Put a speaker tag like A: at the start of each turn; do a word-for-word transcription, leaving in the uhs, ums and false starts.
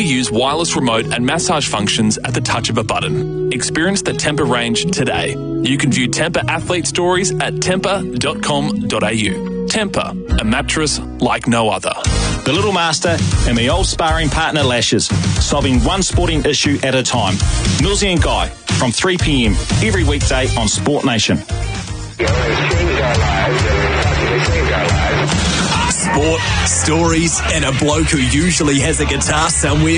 A: easy-to-use wireless remote and massage functions at the touch of a button. Experience the Tempur range today. You can view Tempur athlete stories at tempur dot com dot a u. Tempur, a mattress like no other.
B: The Little Master and my old sparring partner Lashes, solving one sporting issue at a time. Millsy and Guy, from three p m every weekday on Sport Nation.
C: Sport, stories, and a bloke who usually has a guitar somewhere